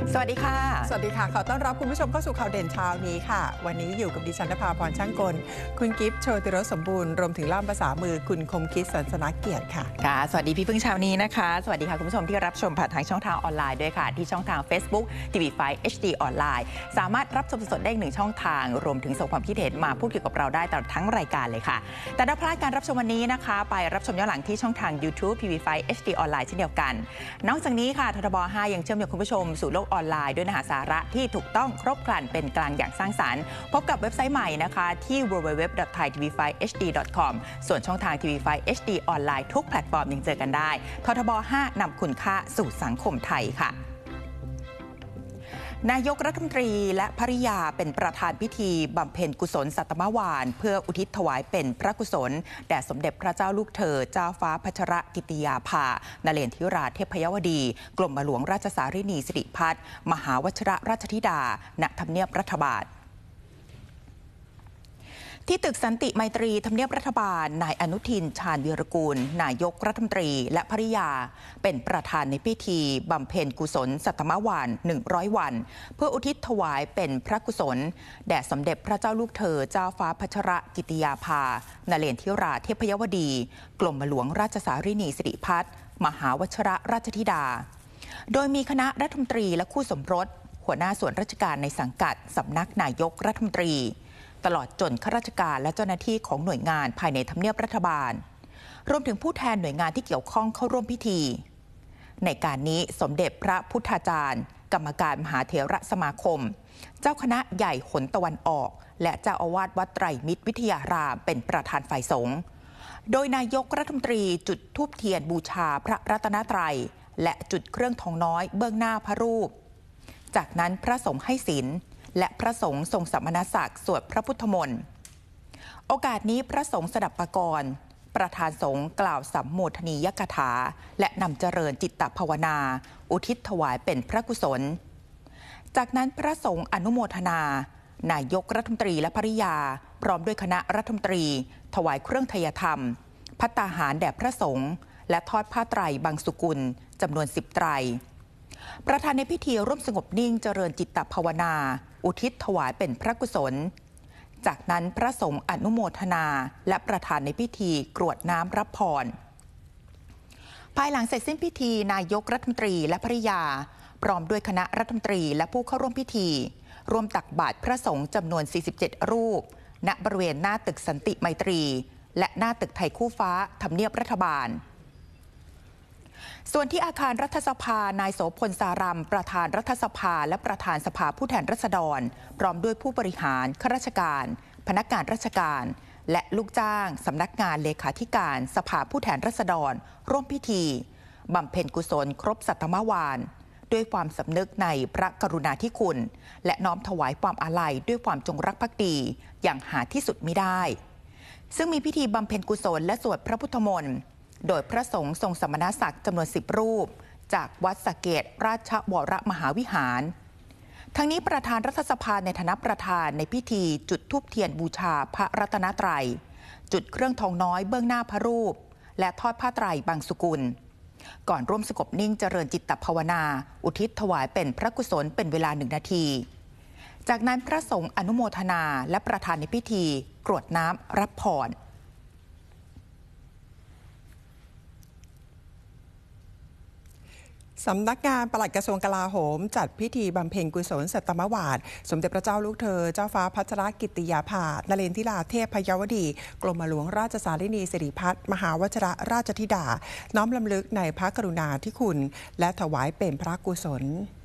สวัสดีค่ะสวัสดีค่ะขอต้อนรับคุณผู้ชมเข้าสู่ข่าวเด่นเช้านี้ค่ะวันนี้อยู่กับดิฉันณภาพรช่างกลคุณกิฟต์โชติรสมบูรณ์รวมถึงล่ามภาษามือคุณคมคิดสันสนาเกียรติค่ะสวัสดีพี่พึ่งเช้านี้นะคะสวัสดีค่ะคุณผู้ชมที่รับชมผ่านทางช่องทางออนไลน์ด้วยค่ะที่ช่องทาง Facebook TV5 HD ออนไลน์สามารถรับชมสดได้1ช่องทางรวมถึงส่งความคิดเห็นมาพูดคุยกับเราได้ตลอดทั้งรายการเลยค่ะแต่ถ้าพลาดการรับชมวันนี้นะคะไปรับชมย้อนหลังที่ช่องทาง YouTube TV5 HD ออนไลน์เช่นเดียวกันนอกจากนี้ค่ะททบ5ยังเชื่อมโยงคุณผู้ชมสู่โลกออนไลน์ด้วยเนื้อหาสาระที่ถูกต้องครบครันเป็นกลางอย่างสร้างสรรค์พบกับเว็บไซต์ใหม่นะคะที่ www.thaitv5hd.com ส่วนช่องทาง TV5 HD ออนไลน์ทุกแพลตฟอร์มยังเจอกันได้ททบ5นำคุณค่าสู่สังคมไทยค่ะนายกรัฐมนตรีและภริยาเป็นประธานพิธีบำเพ็ญกุศลสัตมวานเพื่ออุทิศถวายเป็นพระกุศลแด่สมเด็จพระเจ้าลูกเธอเจ้าฟ้าพัชรกิติยาภานเรศธิราชเทพยวดีกรมหลวงราชสารินีสิริพัฒน์มหาวชิรราชธิดาณทำเนียบรัฐบาลที่ตึกสันติไมตรีทำเนียบรัฐบาลนายอนุทินชาญวีรกูลนายกรัฐมนตรีและภริยาเป็นประธานในพิธีบำเพ็ญกุศลสัตมวาน100 วันเพื่ออุทิศถวายเป็นพระกุศลแด่สมเด็จพระเจ้าลูกเธอเจ้าฟ้าพัชรกิติยาภานเรศธิราชเทพยวดีกรมหลวงราชสารินีสิริพัฒน์มหาวชิรราชธิดาโดยมีคณะรัฐมนตรีและคู่สมรสหัวหน้าส่วนราชการในสังกัดสำนักนายกรัฐมนตรีตลอดจนข้าราชการและเจ้าหน้าที่ของหน่วยงานภายในทำเนียบรัฐบาลรวมถึงผู้แทนหน่วยงานที่เกี่ยวข้องเข้าร่วมพิธีในการนี้สมเด็จพระพุทธาจารย์กรรมการมหาเถรสมาคมเจ้าคณะใหญ่หนตะวันออกและเจ้าอาวาสวัดไตรมิตรวิทยารามเป็นประธานฝ่ายสงฆ์โดยนายกรัฐมนตรีจุดธูปเทียนบูชาพระรัตนตรัยและจุดเครื่องทองน้อยเบื้องหน้าพระรูปจากนั้นพระสงฆ์ให้ศีลและพระสงฆ์ทรงสมณศักดิ์สวดพระพุทธมนต์โอกาสนี้พระสงฆ์สดับปกรณ์ประธานสงฆ์กล่าวสัมโมทนียกถาและนำเจริญจิตตภาวนาอุทิศถวายเป็นพระกุศลจากนั้นพระสงฆ์อนุโมทนานายกรัฐมนตรีและภริยาพร้อมด้วยคณะรัฐมนตรีถวายเครื่องไทยธรรมภัตตาหารแด่พระสงฆ์และทอดผ้าไตรบางสุกุลจำนวน10 ไตรประธานในพิธีร่วมสงบนิ่งเจริญจิตตภาวนาอุทิศถวายเป็นพระกุศลจากนั้นพระสงฆ์อนุโมทนาและประธานในพิธีกรวดน้ำรับพรภายหลังเสร็จสิ้นพิธีนายกรัฐมนตรีและภริยาพร้อมด้วยคณะรัฐมนตรีและผู้เข้าร่วมพิธีร่วมตักบาตรพระสงฆ์จำนวน47 รูปณบริเวณหน้าตึกสันติไมตรีและหน้าตึกไทยคู่ฟ้าทำเนียบรัฐบาลส่วนที่อาคารรัฐสภานายโสพลสารัมประธานรัฐสภาและประธานสภาผู้แทนราษฎรพร้อมด้วยผู้บริหารข้าราชการพนักงานราชการและลูกจ้างสำนักงานเลขาธิการสภาผู้แทนราษฎรร่วมพิธีบำเพ็ญกุศลครบสัตมวานด้วยความสำนึกในพระกรุณาธิคุณและน้อมถวายความอาลัยด้วยความจงรักภักดีอย่างหาที่สุดมิได้ซึ่งมีพิธีบำเพ็ญกุศลและสวดพระพุทธมนต์โดยพระสงฆ์ทรงสมณศักดิ์จำนวน10 รูปจากวัดสะเกษราชวรมหาวิหารทั้งนี้ประธานรัฐสภาในฐานะประธานในพิธีจุดธูปเทียนบูชาพระรัตนตรัยจุดเครื่องทองน้อยเบื้องหน้าพระรูปและทอดผ้าไตรบางสุกุลก่อนร่วมสงบนิ่งเจริญจิตตภาวนาอุทิศถวายเป็นพระกุศลเป็นเวลา1 นาทีจากนั้นพระสงฆ์อนุโมทนาและประธานในพิธีกรวดน้ำรับพรสำนักงานปลัดกระทรวงกลาโหมจัดพิธีบำเพ็ญกุศลสัตมวานสมเด็จพระเจ้าลูกเธอเจ้าฟ้าพัชรกิติยาภานเรศธิราชเทพยวดีกรมหลวงราชสารินีสิริพัฒน์มหาวชิรราชธิดาน้อมรำลึกในพระกรุณาธิคุณและถวายเป็นพระกุศล